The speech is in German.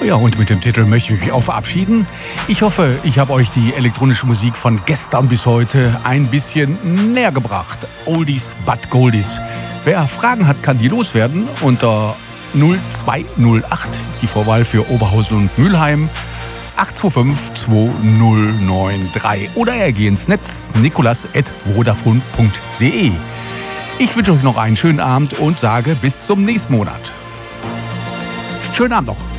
Ja, und mit dem Titel möchte ich mich auch verabschieden. Ich hoffe, ich habe euch die elektronische Musik von gestern bis heute ein bisschen näher gebracht. Oldies but Goldies. Wer Fragen hat, kann die loswerden unter 0208, die Vorwahl für Oberhausen und Mülheim, 825 2093. Oder er geht ins Netz, nikolas@vodafone.de. Ich wünsche euch noch einen schönen Abend und sage bis zum nächsten Monat. Schönen Abend noch.